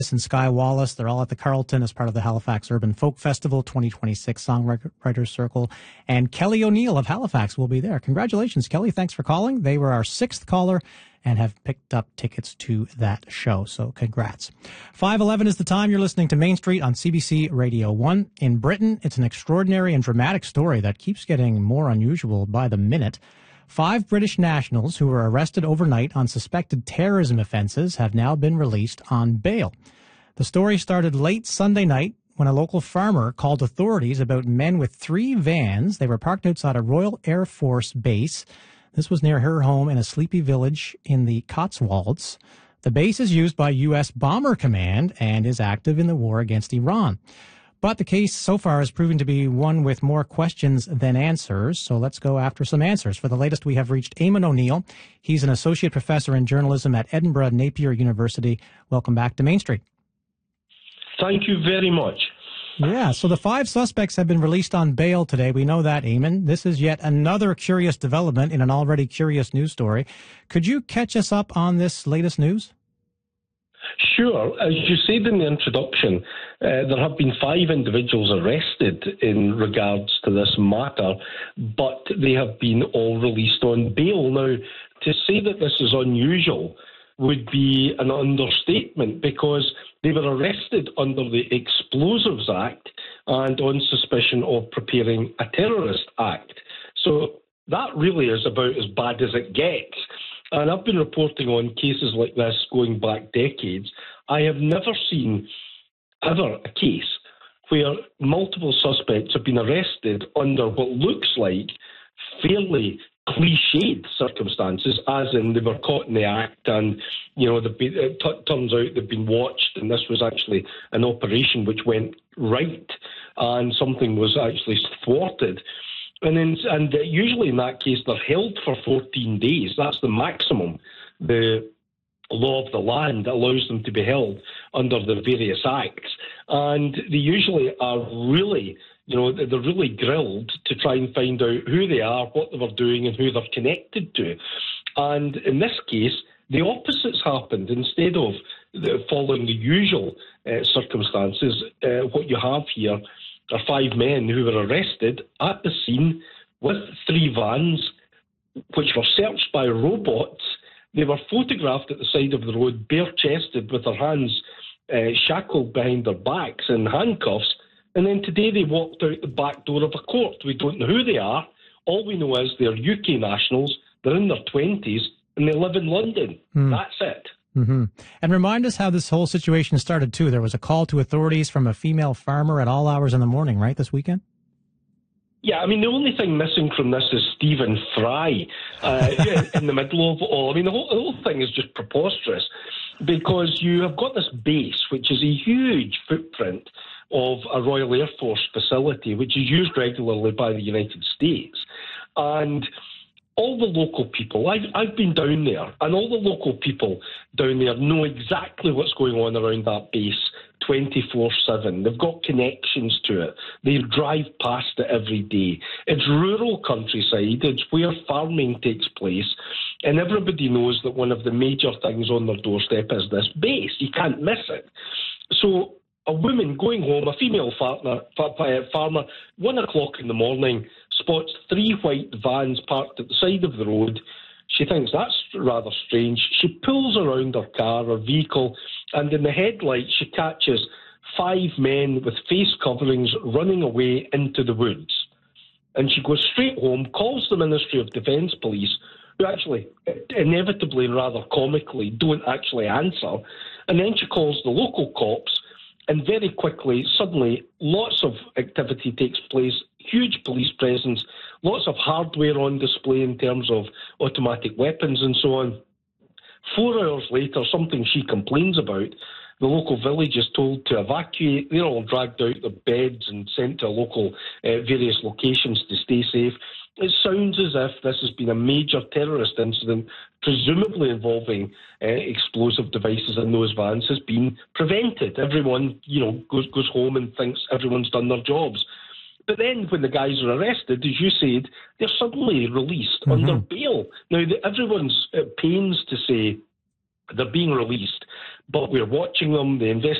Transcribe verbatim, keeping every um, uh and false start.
and Sky Wallace. They're all at the Carlton as part of the Halifax Urban Folk Festival twenty twenty-six Songwriters Circle. And Kelly O'Neill of Halifax will be there. Congratulations, Kelly. Thanks for calling. They were our sixth caller and have picked up tickets to that show. So congrats. five eleven is the time. You're listening to Main Street on C B C Radio one. In Britain, it's an extraordinary and dramatic story that keeps getting more unusual by the minute. Five British nationals who were arrested overnight on suspected terrorism offences have now been released on bail. The story started late Sunday night when a local farmer called authorities about men with three vans. They were parked outside a Royal Air Force base. This was near her home in a sleepy village in the Cotswolds. The base is used by U S Bomber Command and is active in the war against Iran. But the case so far is proving to be one with more questions than answers, so let's go after some answers. For the latest, we have reached Eamon O'Neill. He's an associate professor in journalism at Edinburgh Napier University. Welcome back to Main Street. Thank you very much. Yeah, so the five suspects have been released on bail today. We know that, Eamon. This is yet another curious development in an already curious news story. Could you catch us up on this latest news? Sure. As you said in the introduction, uh, there have been five individuals arrested in regards to this matter, but they have been all released on bail. Now, to say that this is unusual would be an understatement because they were arrested under the Explosives Act and on suspicion of preparing a terrorist act. So that really is about as bad as it gets. And I've been reporting on cases like this going back decades. I have never seen ever a case where multiple suspects have been arrested under what looks like fairly cliched circumstances, as in they were caught in the act and, you know, it t- turns out they've been watched and this was actually an operation which went right and something was actually thwarted. And then, and usually in that case, they're held for fourteen days. That's the maximum. The law of the land allows them to be held under the various acts. And they usually are really, you know, they're really grilled to try and find out who they are, what they were doing, and who they're connected to. And in this case, the opposite's happened. Instead of following the usual uh, circumstances, uh, what you have here are five men who were arrested at the scene with three vans, which were searched by robots. They were photographed at the side of the road, bare-chested, with their hands uh, shackled behind their backs in handcuffs. And then today they walked out the back door of a court. We don't know who they are. All we know is they're U K nationals, they're in their twenties, and they live in London. Mm. That's it. Mm-hmm. And remind us how this whole situation started, too. There was a call to authorities from a female farmer at all hours in the morning, right, this weekend? Yeah, I mean, the only thing missing from this is Stephen Fry uh, in the middle of it all. I mean, the whole, the whole thing is just preposterous because you have got this base, which is a huge footprint of a Royal Air Force facility, which is used regularly by the United States. And all the local people, I've, I've been down there, and all the local people down there know exactly what's going on around that base twenty-four seven. They've got connections to it. They drive past it every day. It's rural countryside. It's where farming takes place. And everybody knows that one of the major things on their doorstep is this base. You can't miss it. So a woman going home, a female farmer, farmer, one o'clock in the morning, spots three white vans parked at the side of the road. She thinks that's rather strange. She pulls around her car or vehicle, and in the headlights she catches five men with face coverings running away into the woods. And she goes straight home, calls the Ministry of Defence Police, who actually, inevitably and rather comically, don't actually answer. And then she calls the local cops, and very quickly, suddenly, lots of activity takes place, huge police presence, lots of hardware on display in terms of automatic weapons and so on. Four hours later, something she complains about, the local village is told to evacuate. They're all dragged out their beds and sent to local uh, various locations to stay safe. It sounds as if this has been a major terrorist incident, presumably involving uh, explosive devices in those vans, has been prevented. Everyone, you know, goes goes home and thinks everyone's done their jobs. But then when the guys are arrested, as you said, they're suddenly released mm-hmm. under bail. Now, the, everyone's at pains to say they're being released, but we're watching them. The